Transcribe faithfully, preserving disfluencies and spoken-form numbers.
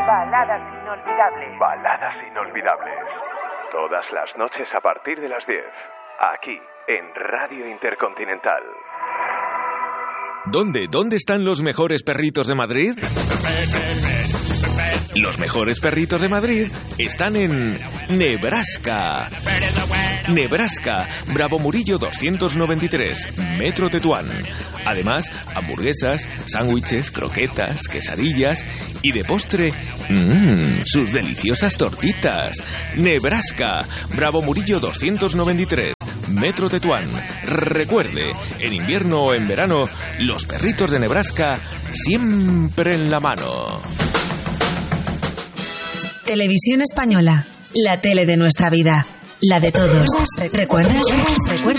Baladas inolvidables. Baladas inolvidables. Todas las noches a partir de las diez. Aquí, en Radio Intercontinental. ¿Dónde? ¿Dónde están los mejores perritos de Madrid? Los mejores perritos de Madrid están en Nebraska. Nebraska, Bravo Murillo doscientos noventa y tres, Metro Tetuán. Además, hamburguesas, sándwiches, croquetas, quesadillas y de postre, mmm, sus deliciosas tortitas. Nebraska, Bravo Murillo doscientos noventa y tres, Metro Tetuán. Recuerde, en invierno o en verano, los perritos de Nebraska siempre en la mano. Televisión Española, la tele de nuestra vida, la de todos. ¿Recuerdas? ¿Recuerdas?